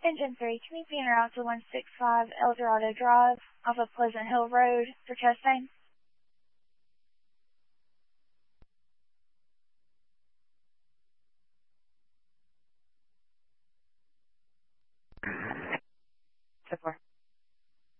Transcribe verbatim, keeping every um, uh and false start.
Engine three, can you be en route to one six five El Dorado Drive off of Pleasant Hill Road for testing?